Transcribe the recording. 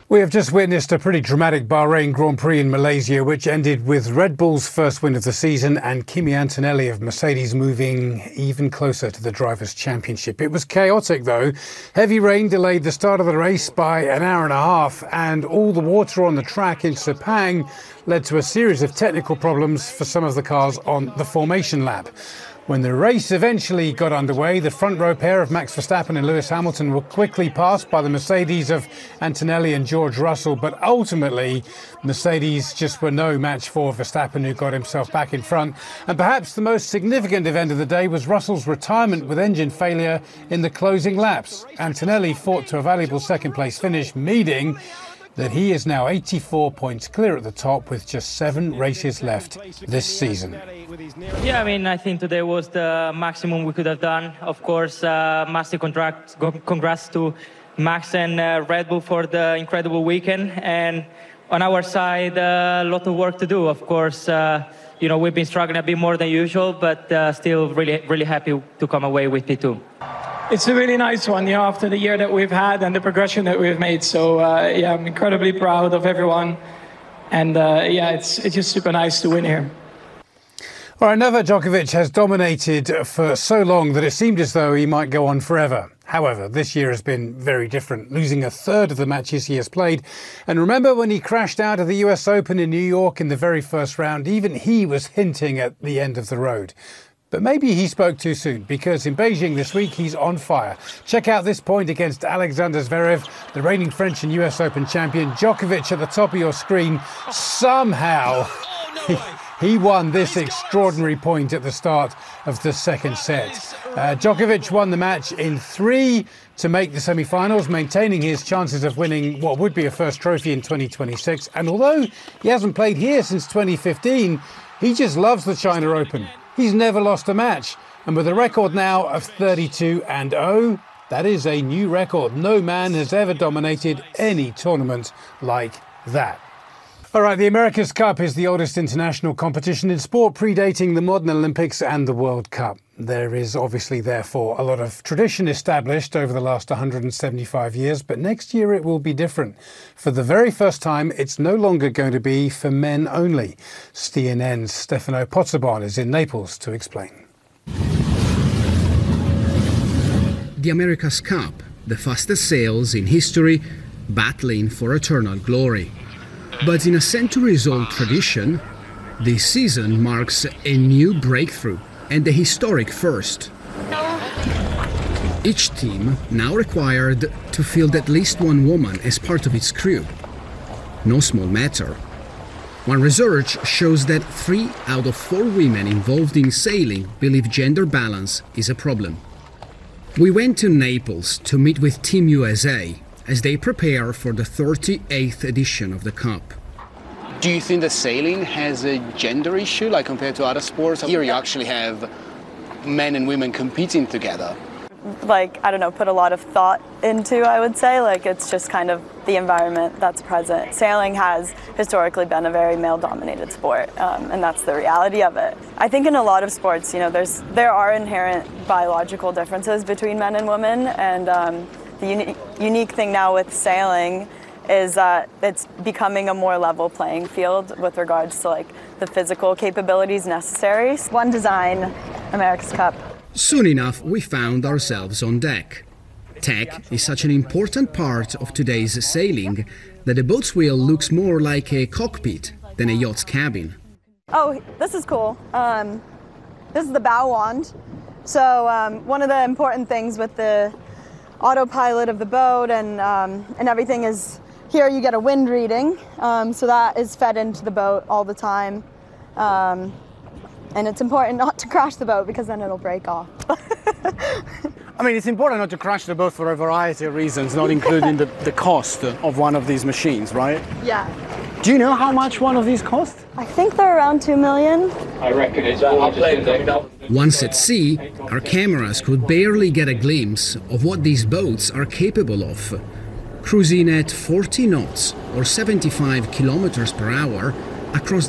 We have just witnessed a pretty dramatic Bahrain Grand Prix in Malaysia, which ended with Red Bull's first win of the season and Kimi Antonelli of Mercedes moving even closer to the Drivers' Championship. It was chaotic, though. Heavy rain delayed the start of the race by an hour and a half, and all the water on the track in Sepang led to a series of technical problems for some of the cars on the formation lap. When the race eventually got underway, the front row pair of Max Verstappen and Lewis Hamilton were quickly passed by the Mercedes of Antonelli and George Russell, but ultimately Mercedes just were no match for Verstappen, who got himself back in front. And perhaps the most significant event of the day was Russell's retirement with engine failure in the closing laps. Antonelli fought to a valuable second-place finish, meaning that he is now 84 points clear at the top with just 7 races left this season. Yeah, I think today was the maximum we could have done. Of course, massive congrats to Max and Red Bull for the incredible weekend. And on our side, a lot of work to do. Of course, we've been struggling a bit more than usual, but still really happy to come away with P2. It's a really nice one, after the year that we've had and the progression that we've made. So, I'm incredibly proud of everyone. And, it's just super nice to win here. All right, Novak Djokovic has dominated for so long that it seemed as though he might go on forever. However, this year has been very different, losing a third of the matches he has played. And remember when he crashed out of the US Open in New York in the very first round? Even he was hinting at the end of the road. But maybe he spoke too soon, because in Beijing this week, he's on fire. Check out this point against Alexander Zverev, the reigning French and US Open champion. Djokovic at the top of your screen. Somehow, he won this extraordinary point at the start of the second set. Djokovic won the match in 3 to make the semi-finals, maintaining his chances of winning what would be a first trophy in 2026. And although he hasn't played here since 2015, he just loves the China Open. He's never lost a match, and with a record now of 32-0, that is a new record. No man has ever dominated any tournament like that. All right, the America's Cup is the oldest international competition in sport, predating the modern Olympics and the World Cup. There is obviously, therefore, a lot of tradition established over the last 175 years, but next year it will be different. For the very first time, it's no longer going to be for men only. CNN's Stefano Pozzebon is in Naples to explain. The America's Cup, the fastest sails in history, battling for eternal glory. But in a centuries-old tradition, this season marks a new breakthrough and a historic first. Each team now required to field at least one woman as part of its crew. No small matter. One research shows that 3 out of 4 women involved in sailing believe gender balance is a problem. We went to Naples to meet with Team USA as they prepare for the 38th edition of the Cup. Do you think that sailing has a gender issue, like compared to other sports? Here you actually have men and women competing together. Put a lot of thought into, I would say. It's just kind of the environment that's present. Sailing has historically been a very male-dominated sport, and that's the reality of it. I think in a lot of sports, there are inherent biological differences between men and women, and the unique thing now with sailing is that it's becoming a more level playing field with regards to the physical capabilities necessary. One design, America's Cup. Soon enough, we found ourselves on deck. Tech is such an important part of today's sailing that the boat's wheel looks more like a cockpit than a yacht's cabin. Oh, this is cool. This is the bow wand. So one of the important things with the autopilot of the boat and everything is here you get a wind reading, so that is fed into the boat all the time. And it's important not to crash the boat because then it'll break off. It's important not to crash the boat for a variety of reasons, not including the cost of one of these machines, right? Yeah. Do you know how much one of these costs? I think they're around $2 million. I reckon it's more. Once at sea, our cameras could barely get a glimpse of what these boats are capable of. Cruising at 40 knots or 75 kilometers per hour across